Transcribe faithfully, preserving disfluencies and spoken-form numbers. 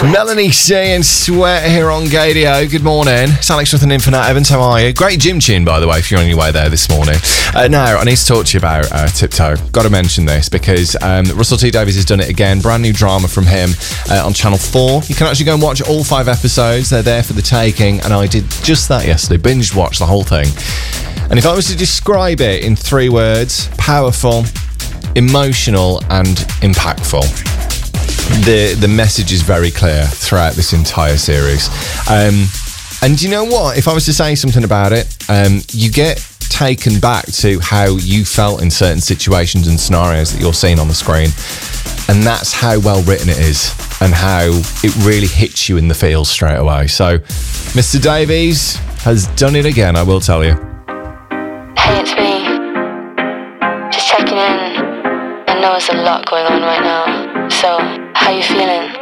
Sweat. Melanie C and Sweat here on Gadio. Good morning. It's Alex with an Infinite Evans. How are you? Great gym tune, by the way, if you're on your way there this morning. Uh, now, I need to talk to you about uh, Tiptoe. Got to mention this because um, Russell T Davies has done it again. Brand new drama from him uh, on Channel four. You can actually go and watch all five episodes. They're there for the taking. And I did just that yesterday. Binge watched the whole thing. And if I was to describe it in three words, powerful, emotional and impactful. The the message is very clear throughout this entire series. Um, and you know what? If I was to say something about it, um, you get taken back to how you felt in certain situations and scenarios that you're seeing on the screen. And that's how well written it is and how it really hits you in the feels straight away. So Mister Davies has done it again, I will tell you. Hey, it's me. Just checking in. I know there's a lot going on right now. So, how you feeling?